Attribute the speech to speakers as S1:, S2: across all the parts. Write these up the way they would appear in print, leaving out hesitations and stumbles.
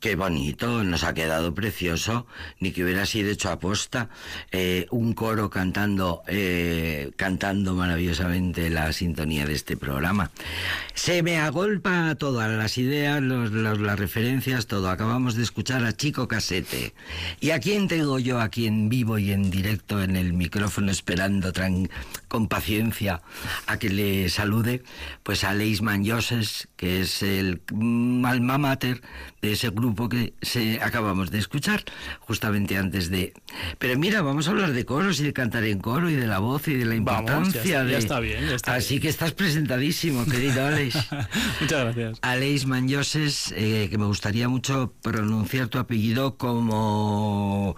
S1: Qué bonito, nos ha quedado precioso, ni que hubiera sido hecho aposta, un coro cantando maravillosamente la sintonía de este programa. Se me agolpa todas las ideas, las referencias, todo. Acabamos de escuchar a Chico Casete. ¿Y a quién tengo yo aquí en vivo y en directo en el micrófono esperando con paciencia a que le salude? Pues a Aleix Manyoses, que es el alma mater de ese grupo que acabamos de escuchar justamente antes de... Pero mira, vamos a hablar de coros y de cantar en coro y de la voz y de la importancia.
S2: Ya está bien.
S1: Así que estás presentadísimo, querido Aleix.
S2: Muchas gracias.
S1: Aleix Manyoses, que me gustaría mucho pronunciar tu apellido como...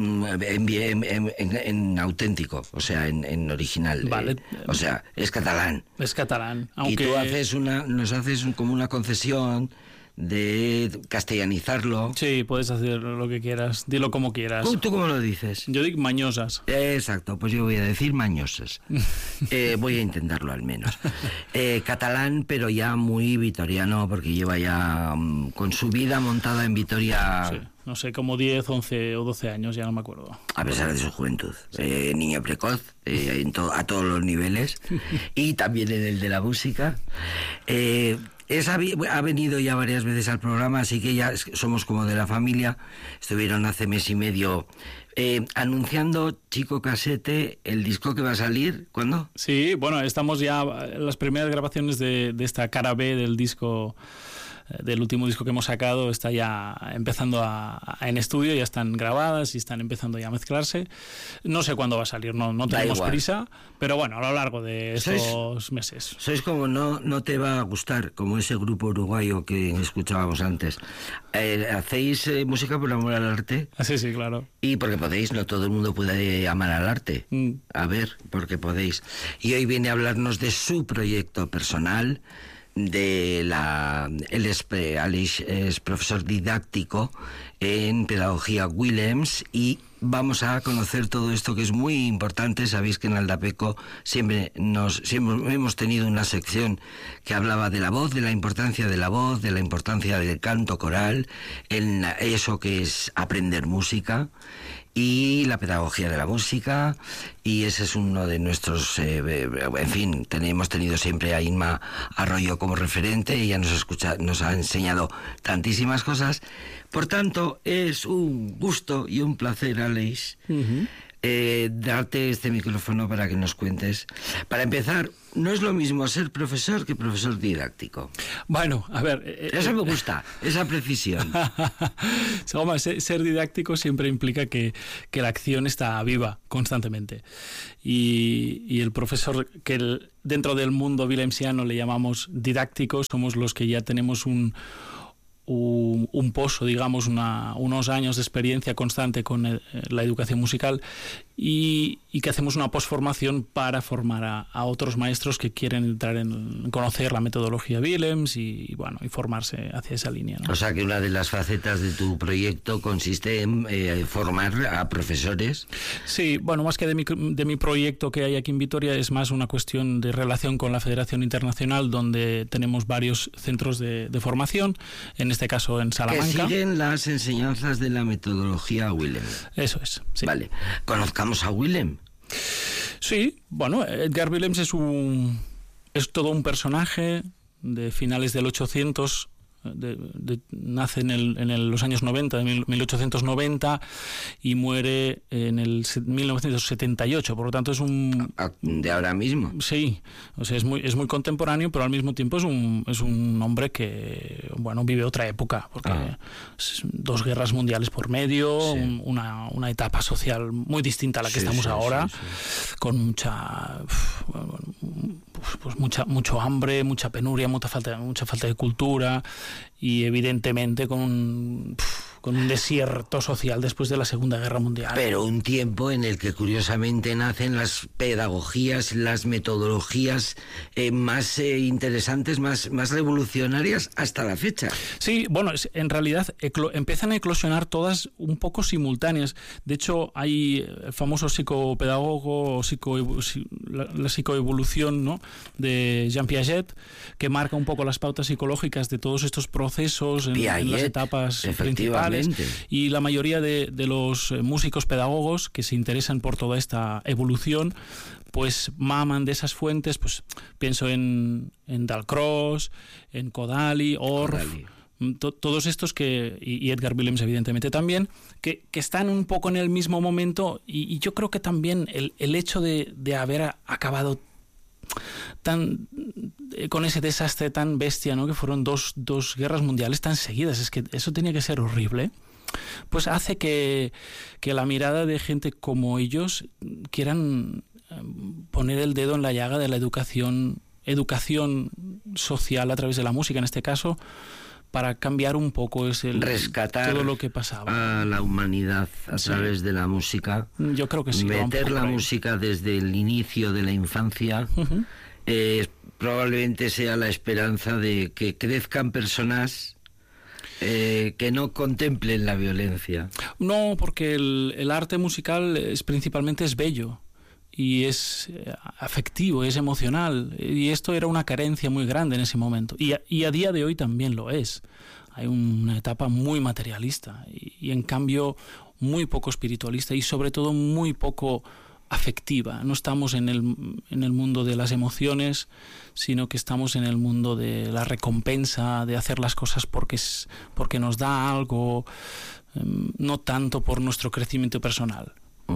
S1: En auténtico, o sea, en original.
S2: Vale.
S1: O sea, es catalán.
S2: Es catalán. Aunque...
S1: Y tú nos haces como una concesión de castellanizarlo.
S2: Sí, puedes hacer lo que quieras, dilo como quieras.
S1: ¿Tú cómo lo dices?
S2: Yo digo Mañosas.
S1: Exacto, pues yo voy a decir Mañoses. Voy a intentarlo al menos. Catalán, pero ya muy vitoriano, porque lleva ya con su vida montada en Vitoria...
S2: Sí. No sé, como 10, 11 o 12 años, ya no me acuerdo.
S1: A pesar de su juventud. Niño precoz, a todos los niveles. Y también en el de la música. Ha venido ya varias veces al programa, así que ya somos como de la familia. Estuvieron hace mes y medio anunciando Chico Casete, el disco que va a salir. ¿Cuándo?
S2: Sí, bueno, estamos ya las primeras grabaciones de esta cara B del disco... del último disco que hemos sacado está ya empezando en estudio, ya están grabadas y están empezando ya a mezclarse. No sé cuándo va a salir, no tenemos prisa, pero bueno, a lo largo de estos meses.
S1: Sois como no te va a gustar, como ese grupo uruguayo que escuchábamos antes. ¿Hacéis música por amor al arte?
S2: Sí, claro.
S1: Y porque podéis, no todo el mundo puede amar al arte. A ver, porque podéis. Y hoy viene a hablarnos de su proyecto personal. Aleix es profesor didáctico en pedagogía Willems y vamos a conocer todo esto que es muy importante. Sabéis que en Aldapeco siempre hemos tenido una sección que hablaba de la voz, de la importancia de la voz, de la importancia del canto coral, en eso que es aprender música y la pedagogía de la música, y ese es uno de nuestros en fin, hemos tenido siempre a Inma Arroyo como referente. Ella nos ha enseñado tantísimas cosas. Por tanto, es un gusto y un placer, Aleix, darte este micrófono para que nos cuentes. Para empezar, no es lo mismo ser profesor que profesor didáctico.
S2: Bueno, a ver...
S1: eso me gusta, esa precisión.
S2: Ser didáctico siempre implica que la acción está viva constantemente. Y el profesor, dentro del mundo vilemsiano le llamamos didácticos, somos los que ya tenemos un pozo, digamos, unos años de experiencia constante con la educación musical y que hacemos una posformación para formar a otros maestros que quieren entrar en conocer la metodología Willems y formarse hacia esa línea, ¿no?
S1: O sea que una de las facetas de tu proyecto consiste en formar a profesores.
S2: Sí, bueno, más que de mi proyecto que hay aquí en Vitoria, es más una cuestión de relación con la Federación Internacional, donde tenemos varios centros de formación, en este caso en Salamanca.
S1: Que siguen las enseñanzas de la metodología Willems.
S2: Eso es, sí.
S1: Vale, conozcamos a Willem.
S2: Sí, bueno, Edgar Willems es todo un personaje de finales del 800, nace en los años 90, de 1890, y muere en el 1978, por lo tanto es un...
S1: ¿De ahora mismo?
S2: Sí, o sea, es muy contemporáneo, pero al mismo tiempo es un hombre que, vive otra época, porque dos guerras mundiales por medio, sí. una etapa social muy distinta a la que estamos ahora, con mucho hambre, mucha penuria, mucha falta de cultura, y evidentemente con con un desierto social después de la Segunda Guerra Mundial.
S1: Pero un tiempo en el que curiosamente nacen las pedagogías, las metodologías más interesantes, más revolucionarias hasta la fecha.
S2: Sí, bueno, en realidad empiezan a eclosionar todas un poco simultáneas. De hecho, hay el famoso psicopedagogo, la psicoevolución, ¿no?, de Jean Piaget, que marca un poco las pautas psicológicas de todos estos procesos en las etapas principales. Y la mayoría de los músicos pedagogos que se interesan por toda esta evolución, pues maman de esas fuentes. Pues pienso en Dalcroze, en Kodály, Orff, todos estos y Edgar Willems evidentemente también, que están un poco en el mismo momento, y yo creo que también el hecho de haber acabado con ese desastre tan bestia, ¿no?, que fueron dos guerras mundiales tan seguidas, es que eso tenía que ser horrible, pues hace que la mirada de gente como ellos quieran poner el dedo en la llaga de la educación social a través de la música, en este caso, para cambiar un poco
S1: rescatar
S2: todo lo que pasaba
S1: a la humanidad a través de la música.
S2: Yo creo que sí.
S1: Meter la música desde el inicio de la infancia probablemente sea la esperanza de que crezcan personas que no contemplen la violencia.
S2: No, porque el arte musical principalmente es bello y es afectivo, es emocional, y esto era una carencia muy grande en ese momento, y a día de hoy también lo es. Hay una etapa muy materialista y en cambio muy poco espiritualista, y sobre todo muy poco afectiva. No estamos en el mundo de las emociones, sino que estamos en el mundo de la recompensa, de hacer las cosas porque nos da algo, no tanto por nuestro crecimiento personal.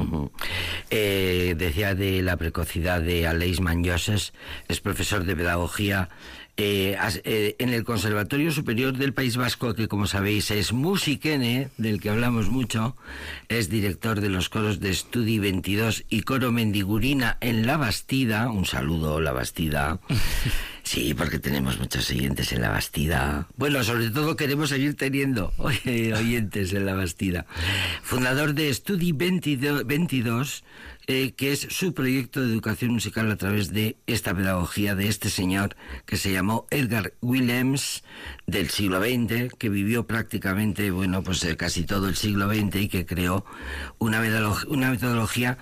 S1: Decía de la precocidad de Aleix Manyoses, es profesor de pedagogía en el Conservatorio Superior del País Vasco, que como sabéis es Musikene, del que hablamos mucho. Es director de los coros de Estudi 22 y Coro Mendigurina en La Bastida. Un saludo, La Bastida. Sí, porque tenemos muchos siguientes en La Bastida. Bueno, sobre todo queremos seguir teniendo oyentes en La Bastida. Fundador de Estudi 22, que es su proyecto de educación musical a través de esta pedagogía de este señor que se llamó Edgar Willems, del siglo XX, que vivió prácticamente, pues casi todo el siglo XX, y que creó una metodología.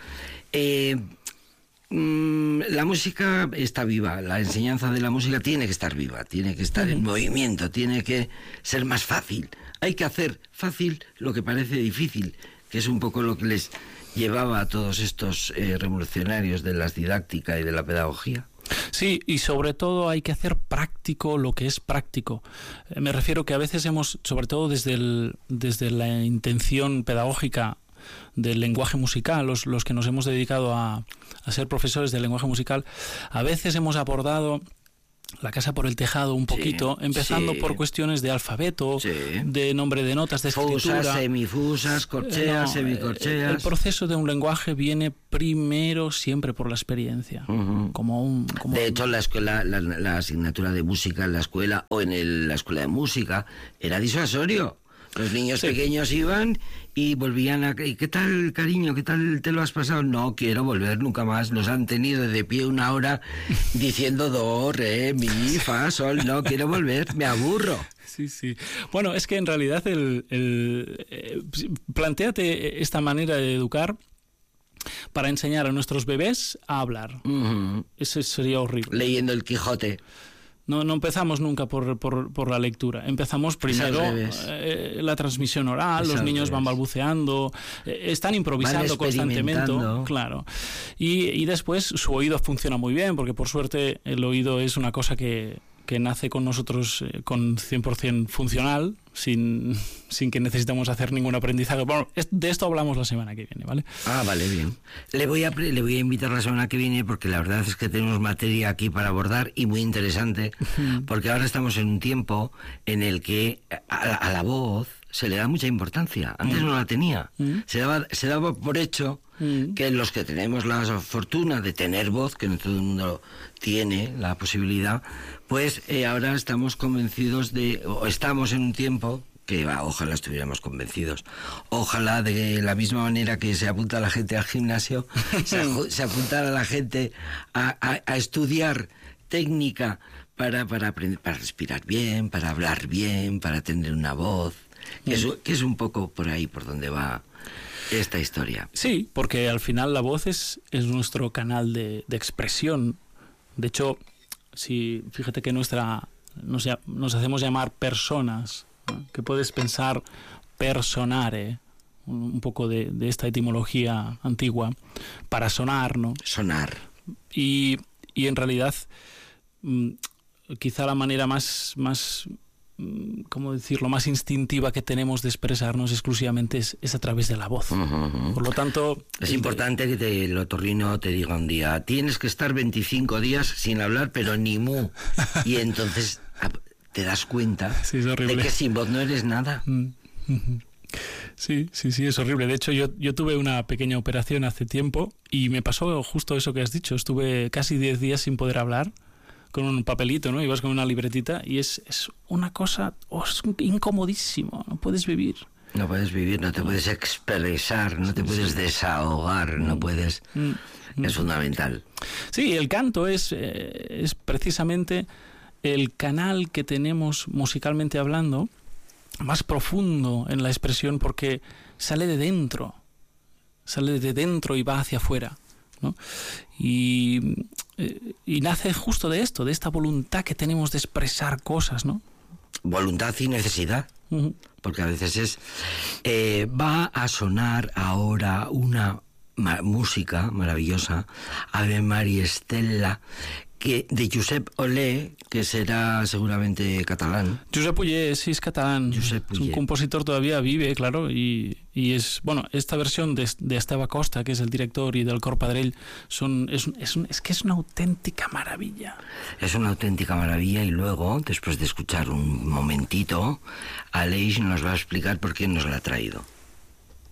S1: La música está viva, la enseñanza de la música tiene que estar viva, tiene que estar en movimiento, tiene que ser más fácil. Hay que hacer fácil lo que parece difícil, que es un poco lo que les llevaba a todos estos revolucionarios de la didáctica y de la pedagogía.
S2: Sí, y sobre todo hay que hacer práctico lo que es práctico. Me refiero que a veces sobre todo desde la intención pedagógica del lenguaje musical, los que nos hemos dedicado a ser profesores del lenguaje musical, a veces hemos abordado la casa por el tejado un poquito, empezando por cuestiones de alfabeto, de nombre de notas, de escritura.
S1: Fusas, semifusas, corcheas, semicorcheas.
S2: El proceso de un lenguaje viene primero siempre por la experiencia.
S1: De hecho, la escuela, la asignatura de música en la escuela o en la escuela de música era disuasorio. Los niños pequeños iban y volvían ¿y qué tal, cariño? ¿Qué tal te lo has pasado? No quiero volver nunca más. Nos han tenido de pie una hora diciendo do, re, mi, fa, sol. No quiero volver, me aburro.
S2: Sí. Bueno, es que en realidad plantéate esta manera de educar para enseñar a nuestros bebés a hablar. Eso sería horrible.
S1: Leyendo el Quijote.
S2: No empezamos nunca por la lectura. Empezamos primero la transmisión oral, los niños van balbuceando, están improvisando constantemente, claro. Y después su oído funciona muy bien, porque por suerte el oído es una cosa que nace con nosotros con 100% funcional, sin que necesitemos hacer ningún aprendizaje. Bueno, de esto hablamos la semana que viene, ¿vale?
S1: Vale, bien. Le voy a invitar la semana que viene, porque la verdad es que tenemos materia aquí para abordar y muy interesante, porque ahora estamos en un tiempo en el que a la voz se le da mucha importancia. Antes no la tenía. Se daba por hecho que los que tenemos la fortuna de tener voz, que no todo el mundo tiene la posibilidad, pues ahora estamos convencidos o estamos en un tiempo, que ojalá estuviéramos convencidos. Ojalá, de la misma manera que se apunta la gente al gimnasio, se apuntara la gente a estudiar técnica para aprender, para respirar bien, para hablar bien, para tener una voz, que es un poco por ahí por donde va esta historia.
S2: Sí, porque al final la voz es nuestro canal de expresión. De hecho, si fíjate que nos hacemos llamar personas, ¿no? Que puedes pensar personare, un poco de esta etimología antigua, para sonar, ¿no?
S1: Sonar.
S2: Y en realidad, quizá la manera más ¿cómo decirlo?, más instintiva que tenemos de expresarnos exclusivamente es a través de la voz. Por lo tanto...
S1: Es importante que el otorrino te diga un día, tienes que estar 25 días sin hablar, pero ni mu. Y entonces te das cuenta de que sin voz no eres nada.
S2: Sí, es horrible. De hecho, yo tuve una pequeña operación hace tiempo y me pasó justo eso que has dicho. Estuve casi 10 días sin poder hablar, con un papelito, ¿no? Ibas con una libretita y es una cosa es incomodísimo, no puedes vivir.
S1: No puedes vivir, no te puedes expresar, no te puedes desahogar, no puedes... Es fundamental.
S2: Sí, el canto es precisamente el canal que tenemos musicalmente hablando más profundo en la expresión, porque sale de dentro y va hacia afuera, ¿no? Y nace justo de esto, de esta voluntad que tenemos de expresar cosas, ¿no?
S1: Voluntad y necesidad, porque a veces va a sonar ahora una música maravillosa, Ave Maria Stella, de Josep Ollé, que será seguramente catalán.
S2: Josep Ollé, sí, es catalán.
S1: Josep Ollé.
S2: Es un compositor, todavía vive, claro, y es, bueno, esta versión de Esteve Costa, que es el director, y del Cor Padrell, es que es una auténtica maravilla.
S1: Es una auténtica maravilla, y luego, después de escuchar un momentito, Aleix nos va a explicar por qué nos la ha traído.